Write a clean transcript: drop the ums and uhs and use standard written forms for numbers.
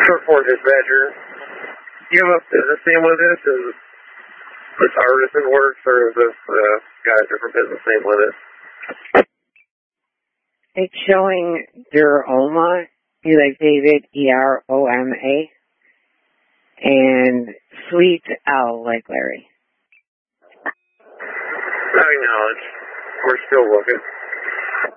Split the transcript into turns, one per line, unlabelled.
Report dispatcher. You have a business name with this? Is this Artisan Works, or is this got a different business name with it?
It's showing Deroma, like David, E-R-O-M-A, and Sweet L, like Larry.
I acknowledge. We're still looking.